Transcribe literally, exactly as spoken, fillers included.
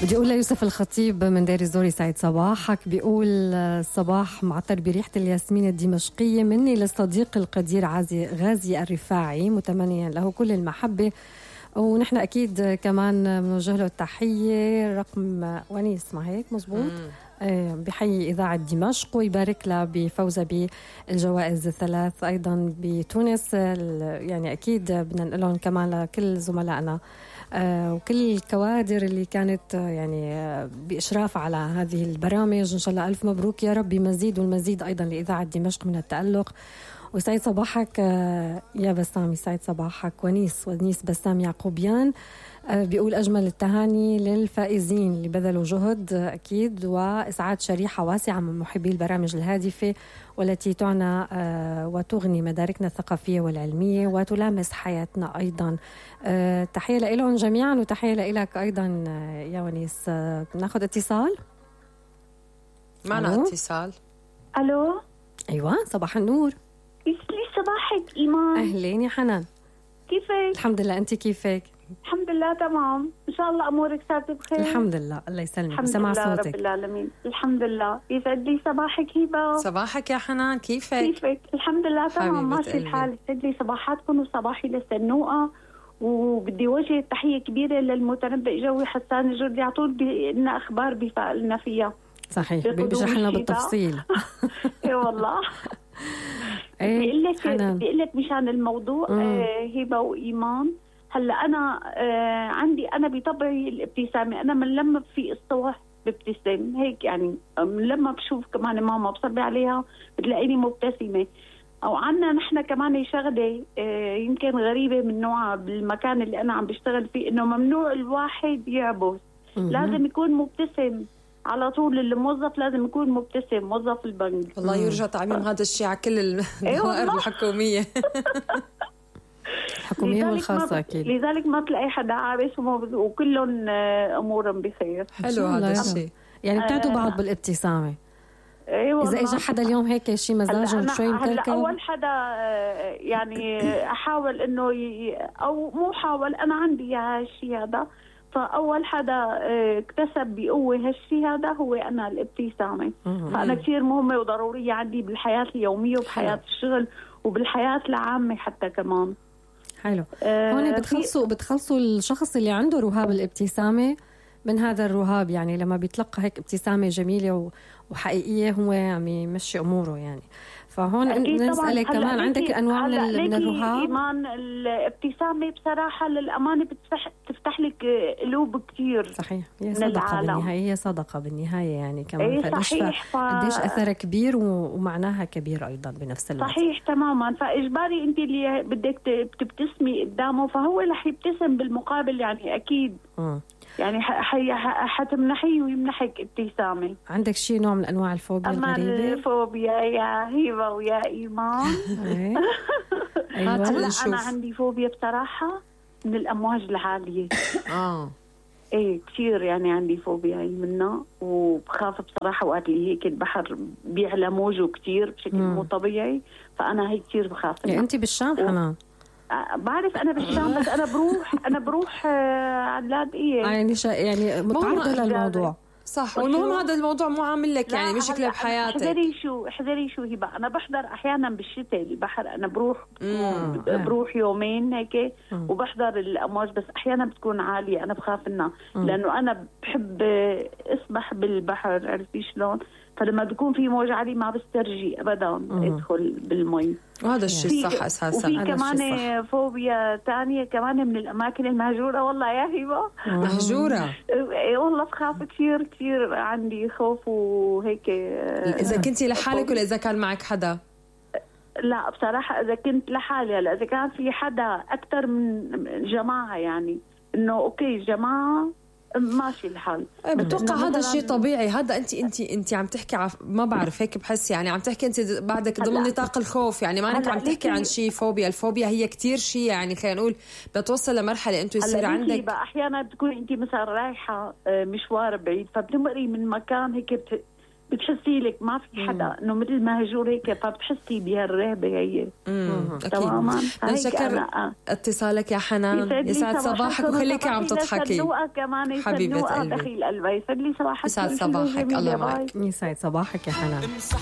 بدي أقول ليوسف الخطيب من دير الزور يسعد صباحك. بيقول الصباح معطر بريحة الياسمين الدمشقية مني للصديق القدير غازي غازي الرفاعي، متمنيا له كل المحبة، ونحن أكيد كمان بنوجه له التحية. رقم ونيس ما هيك مزبوط؟ بحيي إذاعة دمشق ويبارك لها بفوزها بالجوائز الثلاث أيضا بتونس. يعني أكيد بدنا نقول لهم كمان لكل زملائنا وكل الكوادر اللي كانت يعني بإشراف على هذه البرامج. إن شاء الله ألف مبروك يا رب، مزيد والمزيد أيضا لإذاعة دمشق من التألق. وسعيد صباحك يا بسام، يسعد صباحك. ونيس ونيس بسام يعقوبيان بيقول أجمل التهاني للفائزين اللي بذلوا جهد أكيد، وإسعاد شريحة واسعة من محبي البرامج الهادفة والتي تعنى وتغني مداركنا الثقافية والعلمية وتلامس حياتنا أيضا. تحية لهم جميعا وتحية لك أيضا يا ونيس. ناخد اتصال. معنا اتصال. ألو. أيوة صباح النور. يسلي صباحك إيمان. أهلين يا حنان، كيفك؟ الحمد لله، أنت كيفك؟ الحمد لله تمام، إن شاء الله أمورك ثابتة بخير. الحمد لله، الله يسلمك. سمع صوتك. صوتك. رب العالمين. الحمد لله. يسعد لي صباحك هبة. صباحك يا حنان، كيفك؟ كيفك؟ الحمد لله تمام، ماشي الحال. يسعد لي صباحاتكم وصباحي للسنوقة. وبدي وجه تحية كبيرة للمتنبئ جوي حسان الجردي، على طول لنا أخبار بيفائلنا فيها. صحيح، بيشرح لنا بالتفصيل. اي والله. بدي لك بدي لك مشان الموضوع آه هبة وإيمان. هلا انا آه عندي انا بطبعي الابتسامه، انا من لما في الصبح ببتسم هيك، يعني من لما بشوف كمان ماما بصبي عليها بتلاقيني مبتسمه. او عنا نحن كمان شغله آه يمكن غريبه من نوعها بالمكان اللي انا عم بشتغل فيه، انه ممنوع الواحد يعبس، لازم يكون مبتسم على طول. الموظف لازم يكون مبتسم، موظف البنك. والله يرجى تعميم هذا الشيء على كل الدوائر الحكوميه الحكومية والخاصة أكيد. لذلك ما تلاقي حدا عابس وكلهم أمورهم بخير. حلو هذا الشيء، يعني بتعدوا بعض بالابتسامة. أيوة، إذا إجا حدا اليوم هيك شيء مزاجهم شوي مكلكل، أول حدا يعني أحاول إنه ي... أو مو حاول، أنا عندي هالشيء هذا، فأول حدا اكتسب بقوة هالشيء هذا هو أنا الابتسامة. فأنا كثير مهمة وضرورية عندي بالحياة اليومية وبحياة الشغل وبالحياة العامة حتى كمان. حلو. آه هون بتخلصوا بتخلصوا الشخص اللي عنده رهاب الابتسامة من هذا الرهاب، يعني لما بيتلقى هيك ابتسامة جميلة وحقيقية هو عم يمشي أموره يعني. فهون نسألك كمان، عندك أنواع من الرهاب؟ إيمان، الابتسامة بصراحة للأمانة بتفتح تفتح لك قلوب كتير. صحيح، هي صدقة بالنهاية، هي صدقة بالنهاية يعني كمان. ايه صحيح. ف... قديش أثرها كبير ومعناها كبير أيضا بنفس الوقت. صحيح تماما. فإجباري أنت اللي بدك تبتسمي قدامه فهو رح يبتسم بالمقابل، يعني أكيد. م. يعني حتمنحيه ويمنحك ابتسامة. عندك شيء نوع من أنواع الفوبيا الغريبة؟ أما الفوبيا يا هيبة ويا إيمان أيوة. هلا أنا عندي فوبيا بصراحة من الأمواج العالية. آه إيه كثير، يعني عندي فوبيا هي منها، وبخاف بصراحة وقت اللي هيك البحر بيعلى موجه كثير بشكل مو طبيعي، فأنا هي كثير بخاف. يعني أنت بالشام حنان؟ بعرف أنا بالشام، بس أنا بروح أنا بروح على اللاذقية. يعني شا يعني متعرضة للموضوع. صح، والمهم هذا الموضوع مو عامل لك يعني مشكلة بحياتك. احذري شو احذري شو هي بقى. أنا بحضر أحيانا بالشتاء البحر، أنا بروح مم. بروح يومين هيك وبحضر الأمواج، بس أحيانا بتكون عالية أنا بخاف منها، لأنه أنا بحب أسبح بالبحر، عرفتي شلون؟ فلما بيكون في موج عالي ما بسترجي أبدا مم. أدخل بالمي. وهذا الشيء صح أساسا. وفي كمان فوبيا تانية كمان من الأماكن المهجورة. والله يا هبة مهجورة. اي والله بخاف كثير كثير، عندي خوف وهيك. إذا كنتي لحالك ولا إذا كان معك حدا؟ لا بصراحة إذا كنت لحالي. هلا إذا كان في حدا أكتر من جماعة، يعني إنه أوكي جماعة ماشي الحال. بتوقع هذا الشيء طبيعي. هذا انت انت انت عم تحكي عف... ما بعرف هيك بحس، يعني عم تحكي انت بعدك ضمن نطاق الخوف، يعني ما انت عم تحكي عن شيء فوبيا. الفوبيا هي كتير شيء، يعني خلينا نقول بتوصل لمرحله انتم يصير عندك احيانا بتكون انت مثلا رايحه مشوار بعيد، فبتمري من مكان هيك بت... بتحسي لك ما في حدا انه مثل مهجور هيك، فبتحسي بهالرهبه هي تماما. نشكر اتصالك يا حنان، يسعد صباحك وخليكي عم تضحكي حبيبه قلبي. دخيل قلبي يسعد لي صباحك. يسعد صباحك، الله معك. يسعد صباحك يا حنان.